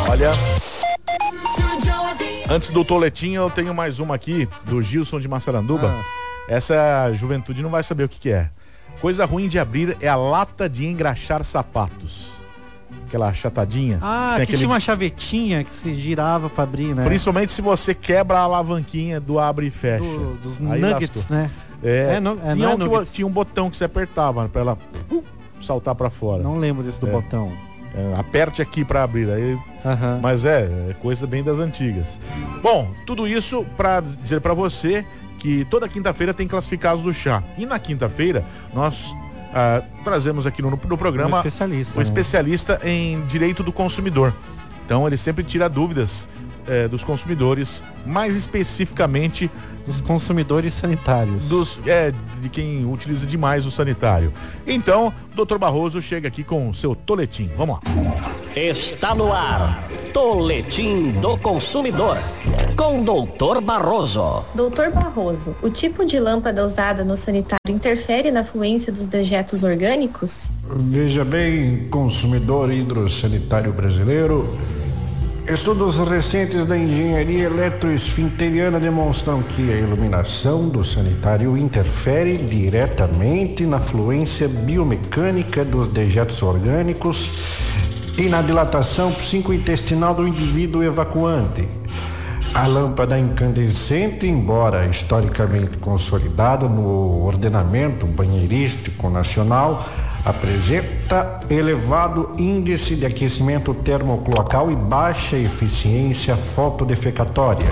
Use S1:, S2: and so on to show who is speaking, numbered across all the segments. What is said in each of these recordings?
S1: Olha, antes do toletinho eu tenho mais uma aqui, do Gilson de Massaranduba. Essa juventude não vai saber o que é. Coisa ruim de abrir é a lata de engraxar sapatos. Aquela achatadinha.
S2: Que tinha uma chavetinha que se girava pra abrir, né?
S1: Principalmente se você quebra a alavanquinha do abre e fecha.
S2: Dos
S1: Aí
S2: nuggets,
S1: lascou.
S2: né?
S1: Tinha um botão que você apertava pra ela saltar pra fora.
S2: Não lembro desse do botão.
S1: Aperte aqui pra abrir. Aí, mas é coisa bem das antigas. Bom, tudo isso pra dizer pra você que toda quinta-feira tem classificados do chá. E na quinta-feira nós trazemos aqui no programa um especialista em direito do consumidor. Então ele sempre tira dúvidas dos consumidores, mais especificamente
S2: dos consumidores sanitários,
S1: de quem utiliza demais o sanitário. Então, o Dr. Barroso chega aqui com o seu toletim. Vamos lá.
S3: Está no ar, Toletim do Consumidor, com Dr. Barroso.
S4: Dr. Barroso, o tipo de lâmpada usada no sanitário interfere na fluência dos dejetos orgânicos?
S5: Veja bem, consumidor hidrossanitário brasileiro, estudos recentes da engenharia eletroesfinteriana demonstram que a iluminação do sanitário interfere diretamente na fluência biomecânica dos dejetos orgânicos e na dilatação psicointestinal do indivíduo evacuante. A lâmpada incandescente, embora historicamente consolidada no ordenamento banheirístico nacional, apresenta elevado índice de aquecimento termocloacal e baixa eficiência fotodefecatória.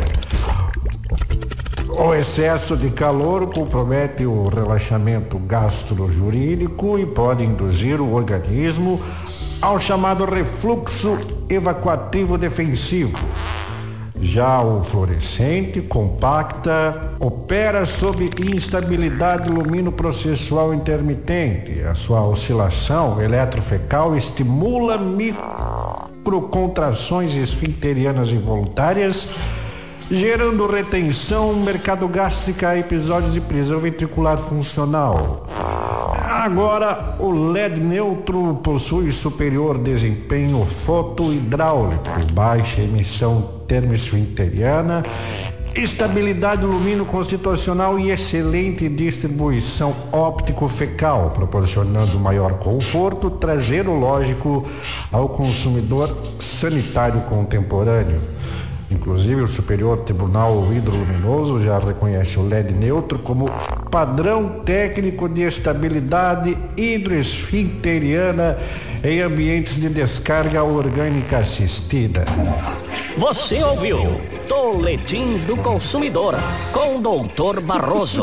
S5: O excesso de calor compromete o relaxamento gastrojurídico e pode induzir o organismo ao chamado refluxo evacuativo defensivo. Já o fluorescente compacta opera sob instabilidade luminoprocessual intermitente. A sua oscilação eletrofecal estimula microcontrações esfincterianas involuntárias, gerando retenção mercadogástrica e episódios de prisão ventricular funcional. Agora, o LED neutro possui superior desempenho fotohidráulico, baixa emissão termoesfinteriana, estabilidade lumino-constitucional e excelente distribuição óptico-fecal, proporcionando maior conforto traserológico ao consumidor sanitário contemporâneo. Inclusive, o Superior Tribunal Hidroluminoso já reconhece o LED neutro como padrão técnico de estabilidade hidroesfinteriana em ambientes de descarga orgânica assistida.
S3: Você ouviu Toletim do Consumidor com Dr. Barroso.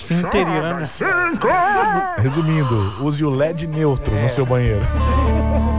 S2: Eletroesfinteriana.
S1: Resumindo, use o LED neutro no seu banheiro.